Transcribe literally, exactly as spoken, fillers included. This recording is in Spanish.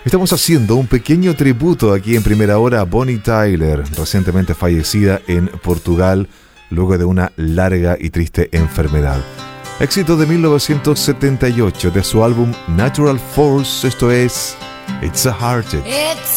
Estamos haciendo un pequeño tributo aquí en Primera Hora a Bonnie Tyler, recientemente fallecida en Portugal luego de una larga y triste enfermedad. Éxito de mil novecientos setenta y ocho de su álbum Natural Force, esto es It's a Heartache. It's